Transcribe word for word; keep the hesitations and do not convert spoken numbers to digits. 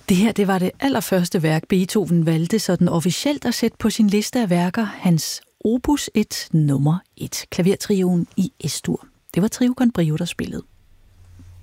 Det her, det var det allerførste værk, Beethoven valgte sådan officielt at sætte på sin liste af værker, hans opus et nummer et, klavertrioen i Es-dur. Det var Trio con Brio, der spillede.